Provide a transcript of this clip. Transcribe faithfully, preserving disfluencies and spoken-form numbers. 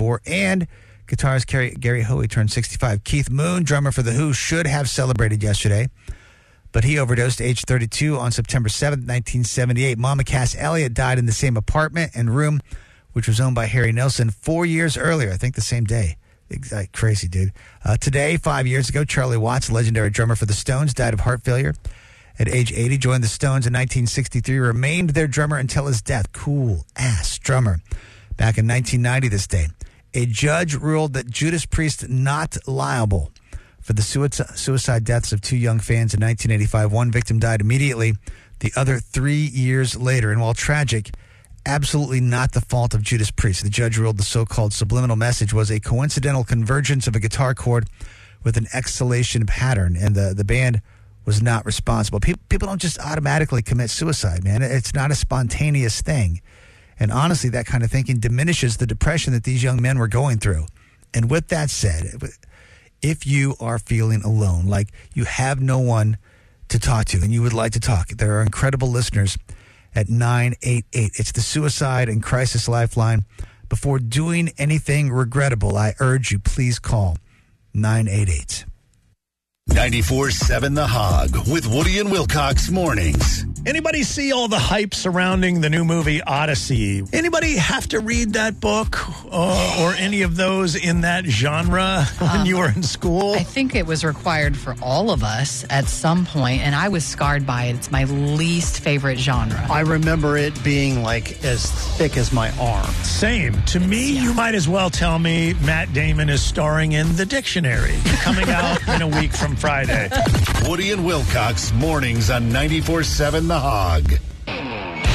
fifty-four. And guitarist Gary, Gary Hoey turned sixty-five. Keith Moon, drummer for The Who, should have celebrated yesterday, but he overdosed at age thirty-two on September seventh, nineteen seventy-eight. Mama Cass Elliot died in the same apartment and room, which was owned by Harry Nilsson four years earlier, I think the same day. Exactly. Crazy, dude. Uh, today, five years ago, Charlie Watts, legendary drummer for the Stones, died of heart failure. At age eighty, joined the Stones in nineteen sixty-three, remained their drummer until his death. Cool ass drummer. Back in nineteen ninety this day, a judge ruled that Judas Priest not liable for the suicide deaths of two young fans in nineteen eighty-five. One victim died immediately, the other three years later. And while tragic, absolutely not the fault of Judas Priest. The judge ruled the so-called subliminal message was a coincidental convergence of a guitar chord with an exhalation pattern, and the, the band was not responsible. People, people don't just automatically commit suicide, man. It's not a spontaneous thing. And honestly, that kind of thinking diminishes the depression that these young men were going through. And with that said, if you are feeling alone, like you have no one to talk to and you would like to talk, there are incredible listeners at nine eight eight. It's the Suicide and Crisis Lifeline. Before doing anything regrettable, I urge you, please call nine eight eight. ninety-four seven The Hog with Woody and Wilcox mornings. Anybody see all the hype surrounding the new movie Odyssey? Anybody have to read that book uh, or any of those in that genre when um, you were in school? I think it was required for all of us at some point, and I was scarred by it. It's my least favorite genre. I remember it being like as thick as my arm. Same. To me, yeah. You might as well tell me Matt Damon is starring in The Dictionary, coming out in a week from Friday. Woody and Wilcox mornings on ninety-four seven The Hog.